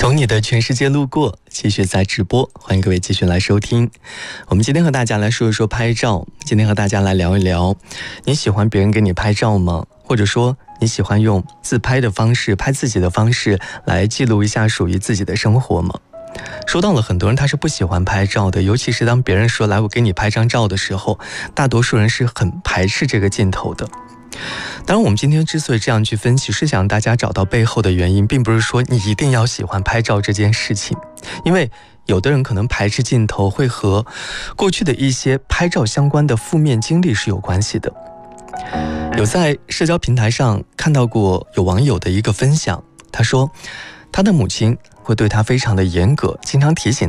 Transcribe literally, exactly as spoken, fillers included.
从你的全世界路过，继续在直播，欢迎各位继续来收听。我们今天和大家来说一说拍照，今天和大家来聊一聊，你喜欢别人给你拍照吗？或者说你喜欢用自拍的方式，拍自己的方式来记录一下属于自己的生活吗？说到了很多人他是不喜欢拍照的，尤其是当别人说来我给你拍张照的时候，大多数人是很排斥这个镜头的。当然我们今天之所以这样去分析，是想大家找到背后的原因，并不是说你一定要喜欢拍照这件事情，因为有的人可能排斥镜头会和过去的一些拍照相关的负面经历是有关系的。有在社交平台上看到过有网友的一个分享，他说他的母亲会对他非常的严格，经常提醒